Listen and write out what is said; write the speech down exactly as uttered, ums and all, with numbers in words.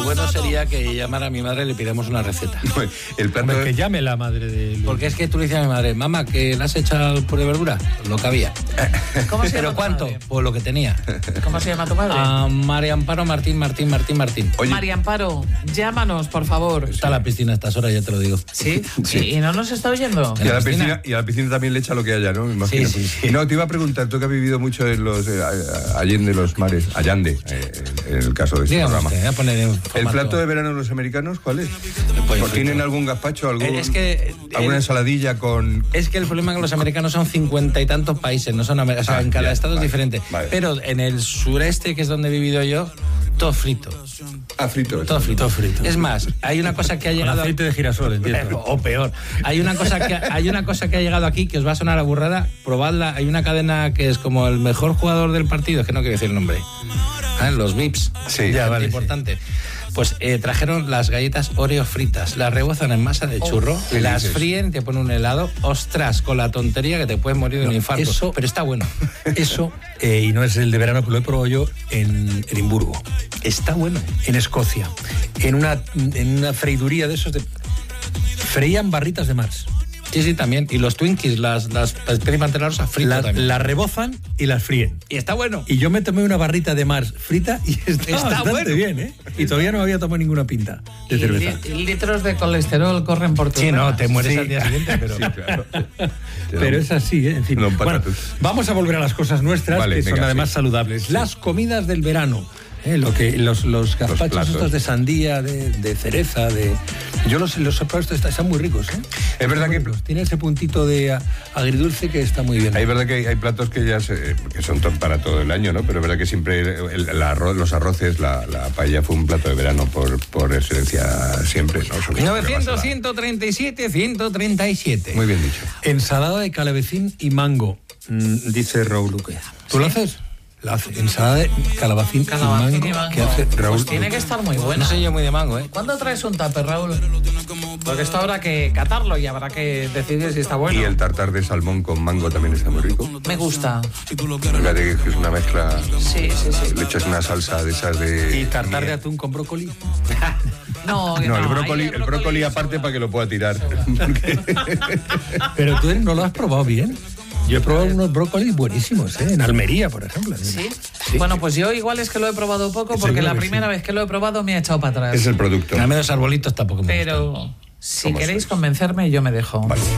bueno sería que llamara a mi madre y le pidamos una receta. El plato Hombre, de... que llame la madre de Luis. Porque es que tú le dices a mi madre, mamá, que le has echado al puré de verdura, lo que había. ¿Cómo se llama ¿Pero tu cuánto? madre? Pues lo que tenía. ¿Cómo se llama tu madre? A María Amparo Martín, Martín, Martín, Martín. Oye, María Amparo, llámanos, por favor. Está la piscina a estas horas, ya te lo digo. ¿Sí? Sí. ¿Y, y no nos está oyendo? y a, la ¿En la piscina? piscina, y a la piscina también le echa lo que haya, ¿no? Me imagino. Sí, sí, sí. Y no, te iba a preguntar, tú que has vivido mucho en los eh, allende los mares, allande, eh, en el caso de este Dígame programa. usted, voy a poner en ¿El formato- plato de verano de los americanos cuál es? pollo ¿O ¿Tienen frito. algún gazpacho, algún, Es que... alguna el- ensaladilla con...? Es que el problema es que los americanos son cincuenta y tantos países, no son amer- o sea, Ah, en cada ya, estado vale, es diferente. vale. Pero en el sureste, que es donde he vivido yo, todo frito. Ah, frito. Todo frito. Todo frito. Es más, hay una cosa que ha Con llegado... aceite de girasol, entiendo. O peor. Hay una cosa que hay una cosa que ha llegado aquí que os va a sonar a burrada. Probadla. Hay una cadena que es como el mejor jugador del partido, es que no quiero decir el nombre. Ah, los V I Ps. Sí, ya, ya, vale, importante. Pues eh, trajeron las galletas Oreo fritas, las rebozan en masa de churro, ¿qué las dices? fríen, te ponen un helado. Ostras, con la tontería que te puedes morir de un No, infarto. eso- pero está bueno. Eso, eh, y no es el de verano, pero lo he probado yo en Edimburgo, Está bueno. en Escocia, en una, en una freiduría de esos de... Freían barritas de Mars. Sí, sí, también. Y los Twinkies, las, las perimantelosas fritas La- también. Las rebozan y las fríen. Y está bueno. Y yo me tomé una barrita de Mars frita y está, Está bastante bueno. bien, ¿eh? Y todavía no había tomado ninguna pinta de Y cerveza. li- litros de colesterol corren por tu Sí, no, venas. te mueres Sí. al día siguiente, pero... Sí, claro. Pero es así, ¿eh? En fin. Don Bueno, Patatus. vamos a volver a las cosas nuestras, Vale, que son venga, además sí. saludables. Las comidas del verano. ¿eh? Lo que, los, los gazpachos platos. estos de sandía, de, de cereza, de... Yo los, los he probado, estos están muy ricos, ¿eh? Es verdad Están muy que- ricos. Tiene ese puntito de a- agridulce que está muy bien. Hay verdad que hay, hay platos que ya se- que son to- para todo el año, ¿no? Pero es verdad que siempre el, el arroz, los arroces, la, la paella fue un plato de verano por, por excelencia siempre, ¿no? Sobre todo novecientos, la- ciento treinta y siete, ciento treinta y siete. Muy bien dicho. Ensalada de calabacín y mango, mm, dice Raúl Luque. ¿Tú lo haces? La hace. Ensalada de calabacín, Calabacín y y mango, mango. que hace Raúl Pues tiene Luque. que estar muy bueno. No soy yo muy de mango, ¿eh? ¿Cuándo traes un tupper, Raúl? Porque esto habrá que catarlo y habrá que decidir si está bueno. Y el tartar de salmón con mango también está muy rico. Me gusta. Fíjate que es una mezcla. Sí, sí, sí. Le echas una salsa de esas de. ¿Y tartar de atún con brócoli? No, No, el ahí brócoli, el brócoli aparte sobra. para que lo pueda tirar. Porque- Pero tú no lo has probado bien. Yo he probado unos brócolis buenísimos, ¿eh? En Almería, por ejemplo. ¿Sí? Bueno, pues yo igual es que lo he probado poco porque Seguro la que primera sí. vez que lo he probado me ha echado para atrás. es el producto. A mí los arbolitos tampoco me gustan. Pero si ¿Cómo queréis sois? convencerme, yo me dejo. Vale.